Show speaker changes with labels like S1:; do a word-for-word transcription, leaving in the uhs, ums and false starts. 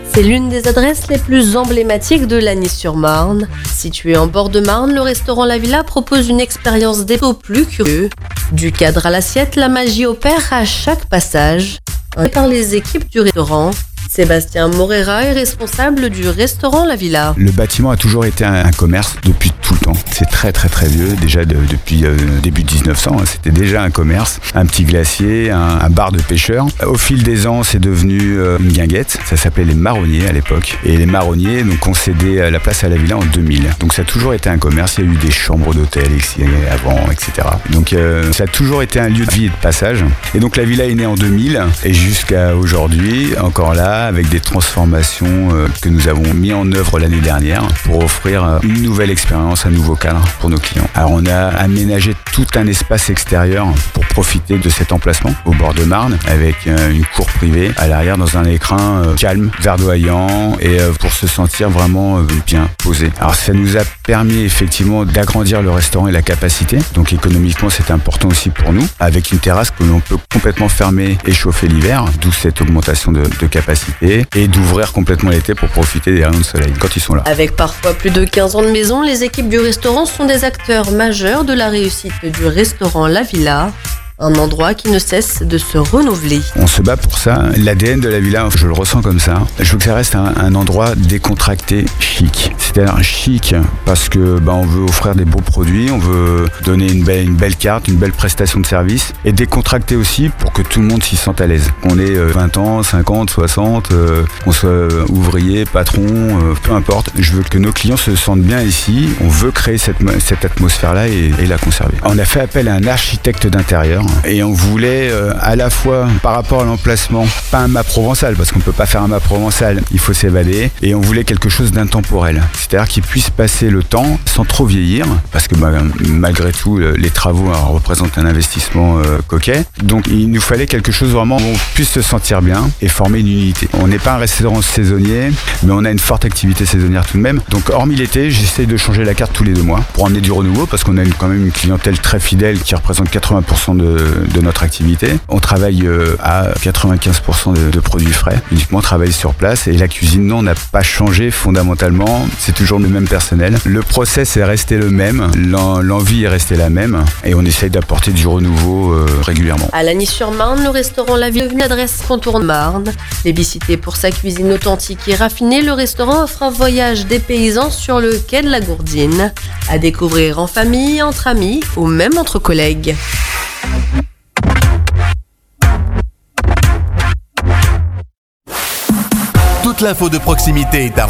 S1: C'est l'une des adresses les plus emblématiques de Lagny-sur-Marne. Situé en bord de Marne, le restaurant La Villa propose une expérience des au plus curieux. Du cadre à l'assiette, la magie opère à chaque passage. Par les équipes du restaurant, Sébastien Morera est responsable du restaurant La Villa.
S2: Le bâtiment a toujours été un, un commerce depuis tout le temps. C'est très très très vieux, déjà de, depuis euh, début dix-neuf cents, hein, c'était déjà un commerce, un petit glacier, un, un bar de pêcheurs. Au fil des ans, c'est devenu euh, une guinguette, ça s'appelait les Marronniers à l'époque. Et les Marronniers donc, ont cédé la place à La Villa en deux mille. Donc ça a toujours été un commerce, il y a eu des chambres d'hôtel ici avant, et cetera. Donc euh, ça a toujours été un lieu de vie et de passage. Et donc La Villa est née en deux mille et jusqu'à aujourd'hui, encore là, avec des transformations euh, que nous avons mis en œuvre l'année dernière pour offrir euh, une nouvelle expérience, un nouveau cadre pour nos clients. Alors on a aménagé tout un espace extérieur pour profiter de cet emplacement au bord de Marne avec euh, une cour privée à l'arrière dans un écrin euh, calme, verdoyant et euh, pour se sentir vraiment euh, bien posé. Alors ça nous a permis effectivement d'agrandir le restaurant et la capacité. Donc économiquement c'est important aussi pour nous avec une terrasse que l'on peut complètement fermer et chauffer l'hiver, d'où cette augmentation de, de capacité. Et d'ouvrir complètement l'été pour profiter des rayons de soleil quand ils sont là.
S1: Avec parfois plus de quinze ans de maison, les équipes du restaurant sont des acteurs majeurs de la réussite du restaurant La Villa. Un endroit qui ne cesse de se renouveler.
S2: On se bat pour ça. L'A D N de La Villa, je le ressens comme ça. Je veux que ça reste un, un endroit décontracté, chic. C'est-à-dire chic parce que bah, on veut offrir des beaux produits, on veut donner une belle, une belle carte, une belle prestation de service et décontracté aussi pour que tout le monde s'y sente à l'aise. On est euh, vingt ans, cinquante, soixante, euh, qu'on soit euh, ouvrier, patron, euh, peu importe. Je veux que nos clients se sentent bien ici. On veut créer cette, cette atmosphère-là et, et la conserver. On a fait appel à un architecte d'intérieur. Et on voulait euh, à la fois par rapport à l'emplacement, pas un mât provençal parce qu'on peut pas faire un mât provençal, il faut s'évader, et on voulait quelque chose d'intemporel, c'est-à-dire qu'il puisse passer le temps sans trop vieillir parce que bah, malgré tout les travaux hein, représentent un investissement euh, coquet, donc il nous fallait quelque chose vraiment où on puisse se sentir bien et former une unité. On n'est pas un restaurant saisonnier mais on a une forte activité saisonnière tout de même, donc hormis l'été j'essaye de changer la carte tous les deux mois pour amener du renouveau parce qu'on a une, quand même une clientèle très fidèle qui représente quatre-vingts pour cent de de notre activité. On travaille euh, à quatre-vingt-quinze pour cent de, de produits frais. Uniquement on travaille sur place et la cuisine non n'a pas changé fondamentalement. C'est toujours le même personnel. Le process est resté le même. L'en, l'envie est restée la même et on essaye d'apporter du renouveau euh, régulièrement.
S1: À Lagny-sur-Marne, le restaurant La Villa est une adresse contourne Marne. Plébiscité pour sa cuisine authentique et raffinée, le restaurant offre un voyage dépaysant sur le quai de la Gourdine. À découvrir en famille, entre amis ou même entre collègues.
S3: Toute l'info de proximité est à